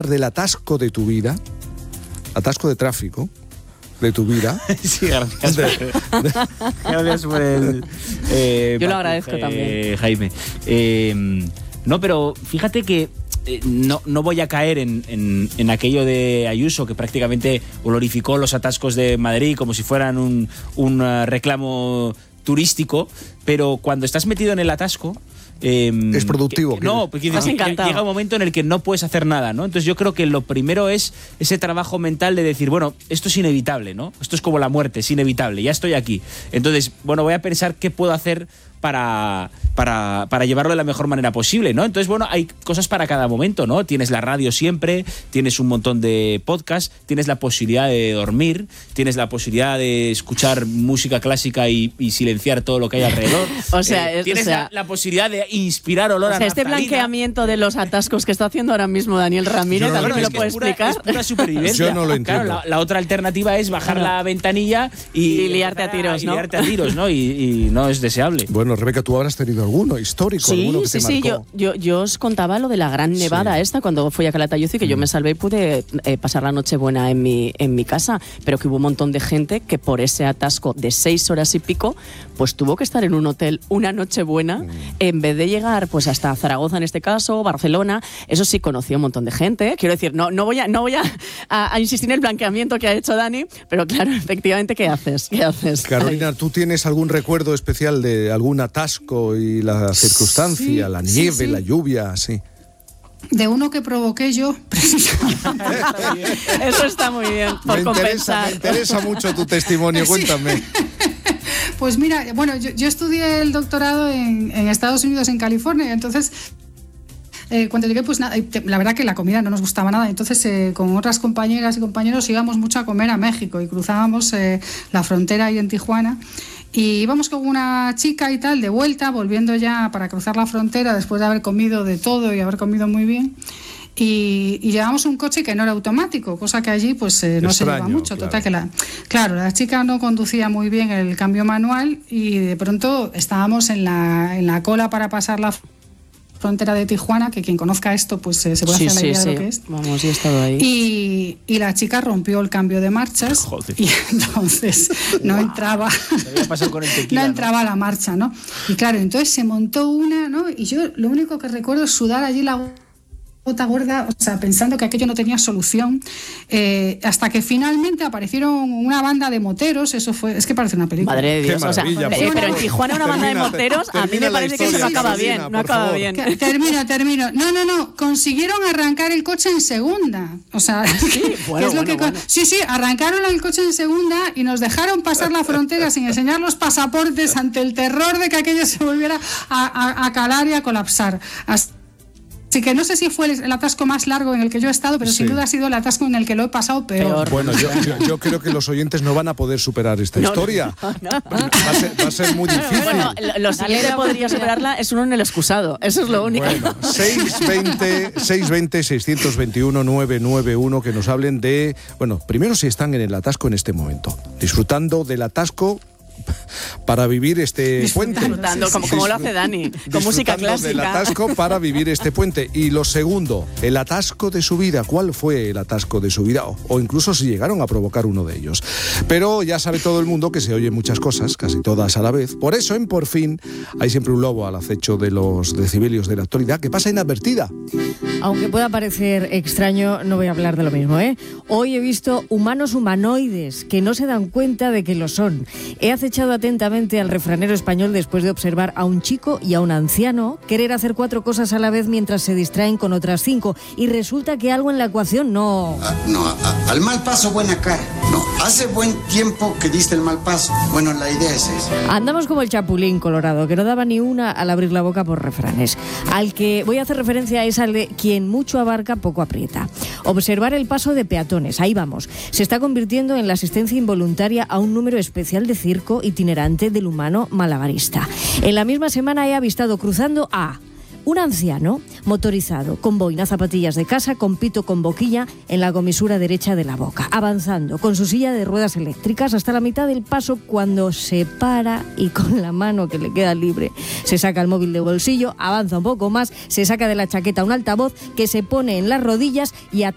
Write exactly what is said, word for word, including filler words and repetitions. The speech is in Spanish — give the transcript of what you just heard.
del atasco de tu vida, atasco de tráfico de tu vida. Sí, gracias. De, de, gracias por el... Eh, Yo lo agradezco eh, también. Jaime. Eh, no, pero fíjate que eh, no, no voy a caer en, en, en aquello de Ayuso, que prácticamente glorificó los atascos de Madrid como si fueran un, un uh, reclamo turístico, pero cuando estás metido en el atasco... Eh, es productivo. Que, que, no, porque llega un momento en el que no puedes hacer nada, ¿no? Entonces yo creo que lo primero es ese trabajo mental de decir, bueno, esto es inevitable, ¿no? Esto es como la muerte, es inevitable, ya estoy aquí. Entonces, bueno, voy a pensar qué puedo hacer para, para, para llevarlo de la mejor manera posible, ¿no? Entonces, bueno, hay cosas para cada momento, ¿no? Tienes la radio siempre, tienes un montón de podcasts, tienes la posibilidad de dormir, tienes la posibilidad de escuchar música clásica y, y silenciar todo lo que hay alrededor. O sea, eh, es, tienes o sea, la, la posibilidad de inspirar olor o sea, a este naftalina. Blanqueamiento de los atascos que está haciendo ahora mismo Daniel Ramírez, Yo no ¿a lo me lo entiendo. puede Es pura- explicar? Es pura supervivencia. Yo no lo entiendo. Claro, la, la otra alternativa es bajar Claro. la ventanilla y, Y liarte a tiros, y ¿no? liarte a tiros, ¿no? Y, y no es deseable. Bueno, Rebeca, tú habrás tenido alguno histórico, Sí, alguno que sí, te sí, marcó. yo, yo, yo os contaba lo de la gran nevada Sí. esta cuando fui a Calatayud y que yo me salvé y pude eh, pasar la noche buena en mi, en mi casa, pero que hubo un montón de gente que por ese atasco de seis horas y pico, pues tuvo que estar en un hotel una noche buena Mm. en vez de llegar pues hasta Zaragoza en este caso, Barcelona. Eso sí, conocí a un montón de gente, quiero decir, no, no voy, a, no voy a, a, a insistir en el blanqueamiento que ha hecho Dani, pero claro, efectivamente, ¿qué haces? ¿Qué haces? Carolina, ¿tú tienes algún recuerdo especial de algún atasco y la circunstancia, Sí, la sí, nieve, sí. la lluvia, sí? De uno que provoqué yo, precisamente. Eso está muy bien, por me, interesa, compensar. me interesa mucho tu testimonio, Sí. cuéntame. Pues mira, bueno, yo, yo estudié el doctorado en, en Estados Unidos, en California, entonces eh, cuando llegué, pues nada, la verdad que la comida no nos gustaba nada, entonces eh, con otras compañeras y compañeros íbamos mucho a comer a México y cruzábamos eh, la frontera ahí en Tijuana. Y íbamos con una chica y tal, de vuelta, volviendo ya para cruzar la frontera después de haber comido de todo y haber comido muy bien. Y, y llevamos un coche que no era automático, cosa que allí pues eh, no Extraño, se lleva mucho. claro. Total que la, claro, la chica no conducía muy bien el cambio manual y de pronto estábamos en la, en la cola para pasar la frontera de Tijuana, que quien conozca esto pues eh, se puede Sí, hacer la sí, idea sí. de lo que es. Vamos, yo he estado ahí. Y, y la chica rompió el cambio de marchas. Joder. Y entonces no entraba había pasado con el tequila, no ¿no? entraba la marcha, ¿no? Y claro, entonces se montó una, ¿no? Y yo lo único que recuerdo es sudar allí la gota gorda, o sea, pensando que aquello no tenía solución, eh, hasta que finalmente aparecieron una banda de moteros. Eso fue, es que parece una película. Madre de Qué Dios, o sea, maravilla, eh, por pero en favor. Tijuana una banda de Termina, moteros, a mí termina me la parece que eso no historia, acaba Carolina, bien, no por acaba favor. bien. Que- Termino, termino. No, no, no. Consiguieron arrancar el coche en segunda. O sea, ¿qué Bueno, es lo bueno, que con- bueno. sí, sí, arrancaron el coche en segunda y nos dejaron pasar la frontera sin enseñar los pasaportes ante el terror de que aquello se volviera a, a- a calar y a colapsar. Así Así que no sé si fue el, el atasco más largo en el que yo he estado, pero Sí. sin duda ha sido el atasco en el que lo he pasado peor. Peor. Bueno, yo, yo, yo creo que los oyentes no van a poder superar esta No, historia. no, no. Va, a ser, va a ser muy difícil. Bueno, lo, lo siguiente podría superarla es uno en el excusado, eso es lo único. Bueno, seis veinte, seis veinte, seiscientos veintiuno, novecientos noventa y uno, que nos hablen de, bueno, primero si están en el atasco en este momento, disfrutando del atasco para vivir este puente. Disfrutando, como, como lo hace Dani, con música Disfrutando del clásica. atasco para vivir este puente. Y lo segundo, el atasco de su vida. ¿Cuál fue el atasco de su vida? O, o incluso si llegaron a provocar uno de ellos. Pero ya sabe todo el mundo que se oyen muchas cosas, casi todas a la vez. Por eso, en Por Fin, hay siempre un lobo al acecho de los decibelios de la actualidad que pasa inadvertida. Aunque pueda parecer extraño, no voy a hablar de lo mismo, ¿eh? Hoy he visto humanos humanoides que no se dan cuenta de que lo son. He acechado atentamente al refranero español después de observar a un chico y a un anciano querer hacer cuatro cosas a la vez mientras se distraen con otras cinco. Y resulta que algo en la ecuación no... Ah, no, a- al mal paso buena cara. No, hace buen tiempo que diste el mal paso. Bueno, la idea es esa. Andamos como el chapulín colorado, que no daba ni una al abrir la boca por refranes. Al que voy a hacer referencia es al de quien mucho abarca, poco aprieta. Observar el paso de peatones, ahí vamos. Se está convirtiendo en la asistencia involuntaria a un número especial de circo itinerante del humano malabarista. En la misma semana he avistado cruzando a... un anciano motorizado, con boina, zapatillas de casa, con pito con boquilla en la comisura derecha de la boca, avanzando con su silla de ruedas eléctricas hasta la mitad del paso, cuando se para y con la mano que le queda libre se saca el móvil de bolsillo, avanza un poco más, se saca de la chaqueta un altavoz que se pone en las rodillas y a